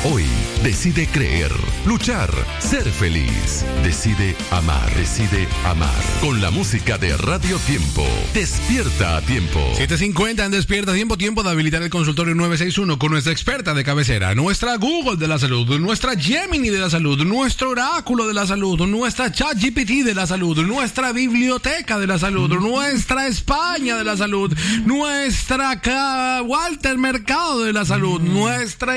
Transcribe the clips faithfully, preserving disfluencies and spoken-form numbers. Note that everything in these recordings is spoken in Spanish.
Hoy decide creer, luchar, ser feliz. Decide amar, decide amar. Con la música de Radio Tiempo. Despierta a tiempo. siete cincuenta en Despierta a Tiempo. Tiempo de habilitar el consultorio nueve seis uno con nuestra experta de cabecera, nuestra Google de la salud, nuestra Gemini de la salud, nuestro oráculo de la salud, nuestra ChatGPT de la salud, nuestra biblioteca de la salud, nuestra España de la salud, nuestra Ca- Walter Mercado de la salud, nuestra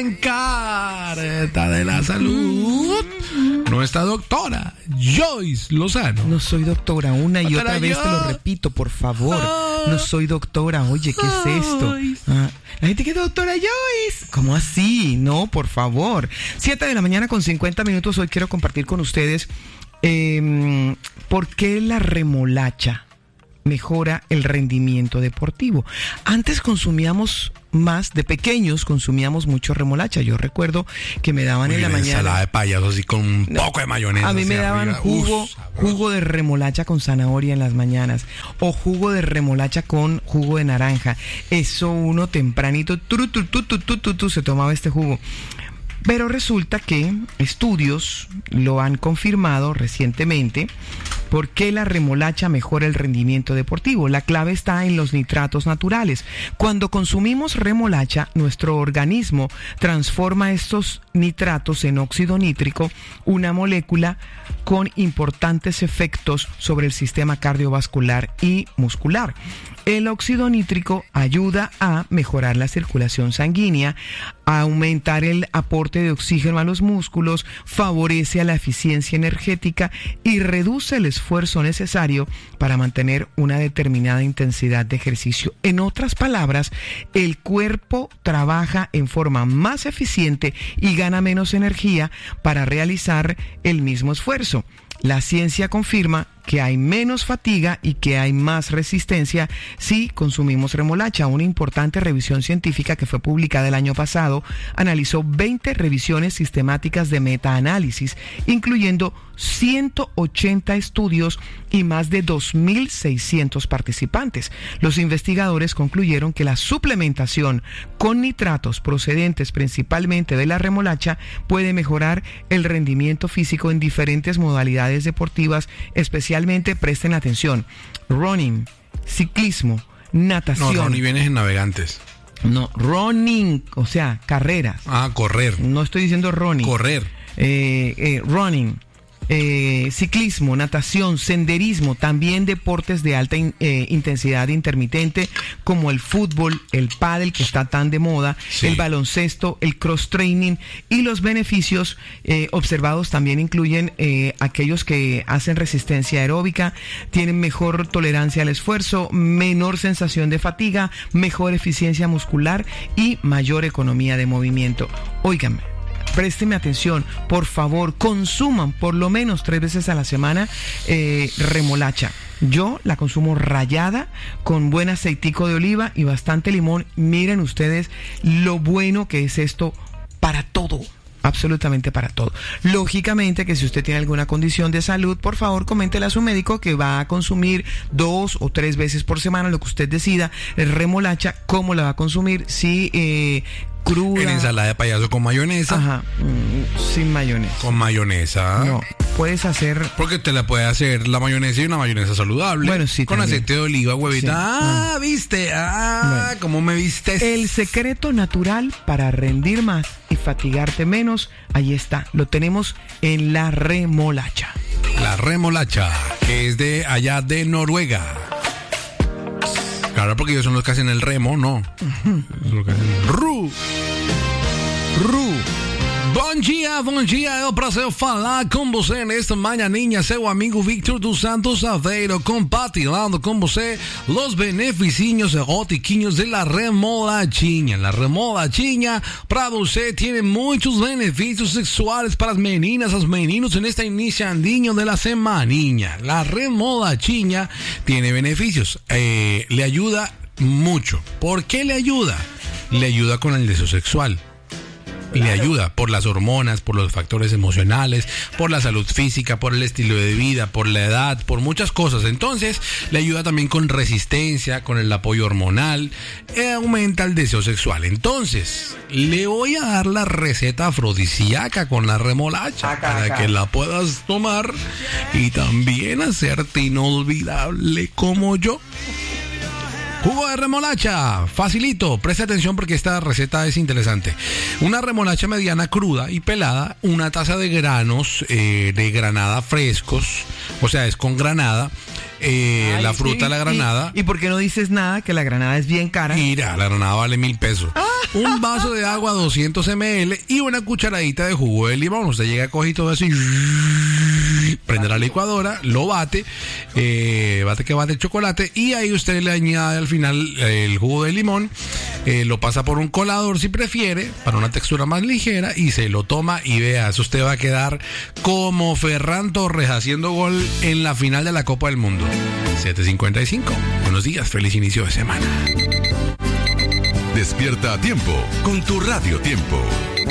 Encarta de la salud, nuestra doctora Joyce Lozano. No soy doctora, una y Doctora otra vez Joyce. te lo repito, por favor. No soy doctora, oye, ¿qué es esto? Ah, la gente que doctora Joyce. ¿Cómo así? No, por favor. Siete de la mañana con cincuenta minutos. Hoy quiero compartir con ustedes eh, por qué la remolacha mejora el rendimiento deportivo. Antes consumíamos más, de pequeños consumíamos mucho remolacha. Yo recuerdo que me daban Uy, en la una mañana ensalada de payaso así con un No, poco de mayonesa. a mí me hacia daban arriba. jugo, Uf, sabroso. jugo de remolacha con zanahoria en las mañanas o jugo de remolacha con jugo de naranja. Eso uno tempranito turu, tu, tu, tu, tu, tu, tu, se tomaba este jugo. Pero resulta que estudios lo han confirmado recientemente. ¿Por qué la remolacha mejora el rendimiento deportivo? La clave está en los nitratos naturales. Cuando consumimos remolacha, nuestro organismo transforma estos nitratos en óxido nítrico, una molécula con importantes efectos sobre el sistema cardiovascular y muscular. El óxido nítrico ayuda a mejorar la circulación sanguínea, a aumentar el aporte de oxígeno a los músculos, favorece a la eficiencia energética y reduce el esfuerzo necesario para mantener una determinada intensidad de ejercicio. En otras palabras, el cuerpo trabaja en forma más eficiente y gana menos energía para realizar el mismo esfuerzo. La ciencia confirma que hay menos fatiga y que hay más resistencia si consumimos remolacha. Una importante revisión científica que fue publicada el año pasado analizó veinte revisiones sistemáticas de metaanálisis, incluyendo ciento ochenta estudios y más de dos mil seiscientos participantes. Los investigadores concluyeron que la suplementación con nitratos procedentes principalmente de la remolacha puede mejorar el rendimiento físico en diferentes modalidades deportivas, especialmente, presten atención, running, ciclismo, natación. No, Ronnie vienes en navegantes. No, running, o sea, carreras. Ah, correr. No estoy diciendo running. Correr. Eh, eh, running. Eh, ciclismo, natación, senderismo, también deportes de alta in, eh, intensidad intermitente como el fútbol, el pádel que está tan de moda, sí. el baloncesto, el cross training, y los beneficios eh, observados también incluyen eh, aquellos que hacen resistencia aeróbica, tienen mejor tolerancia al esfuerzo, menor sensación de fatiga, mejor eficiencia muscular y mayor economía de movimiento. Óigame, présteme atención, por favor, consuman por lo menos tres veces a la semana eh, remolacha. Yo la consumo rallada con buen aceitico de oliva y bastante limón. Miren ustedes lo bueno que es esto para todo. Absolutamente para todo. Lógicamente que si usted tiene alguna condición de salud, por favor coméntele a su médico que va a consumir dos o tres veces por semana, lo que usted decida, remolacha, cómo la va a consumir, si eh, cruda. En ensalada de payaso con mayonesa. Ajá, mm, sin mayonesa. Con mayonesa. No, puedes hacer... Porque te la puede hacer la mayonesa y una mayonesa saludable. Bueno, sí, con también. aceite de oliva, huevita. Sí. Ah, Ah. viste. Ah, Bueno. ¿cómo me viste? El secreto natural para rendir más y fatigarte menos, ahí está, lo tenemos en la remolacha. La remolacha, que es de allá de Noruega. Claro, porque ellos son los que hacen el remo, ¿no? Es lo que hacen. Ru. Ru. Bom dia, bom dia, é um prazer falar com você nesta manhãinha, seu amigo Victor dos Santos Aveiro, compartilhando com você los beneficios eróticos de la remolachinha. La remolachinha para você tiene muchos beneficios sexuales para as meninas, os meninos en esta iniciandinho de la semaninha. La remolachinha tiene beneficios, eh, le ayuda mucho. ¿Por qué le ayuda? Le ayuda con el deseo sexual. le ayuda por las hormonas, por los factores emocionales, por la salud física, por el estilo de vida, por la edad, por muchas cosas. Entonces, le ayuda también con resistencia, con el apoyo hormonal, eh, aumenta el deseo sexual. Entonces, le voy a dar la receta afrodisíaca con la remolacha Acá, para acá. que la puedas tomar y también hacerte inolvidable como yo. Jugo de remolacha, facilito, presta atención porque esta receta es interesante. Una remolacha mediana cruda y pelada, una taza de granos eh, de granada frescos, o sea, es con granada, eh, Ay, la fruta sí, de la granada. ¿Y, ¿Y por qué no dices nada? Que la granada es bien cara. Mira, la granada vale mil pesos. Un vaso de agua, doscientos mililitros y una cucharadita de jugo de limón. Usted llega, coge todo eso y prende la licuadora, lo bate, eh, bate que bate el chocolate y ahí usted le añade al final eh, el jugo de limón, eh, lo pasa por un colador si prefiere, para una textura más ligera y se lo toma y vea, eso usted va a quedar como Ferran Torres haciendo gol en la final de la Copa del Mundo. siete cincuenta y cinco. Buenos días, feliz inicio de semana. Despierta a tiempo con tu Radio Tiempo.